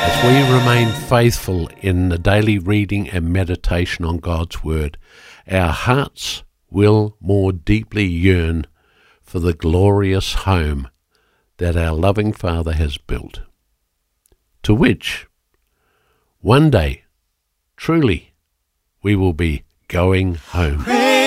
As we remain faithful in the daily reading and meditation on God's Word, our hearts will more deeply yearn for the glorious home that our loving Father has built, to which one day, truly, we will be going home.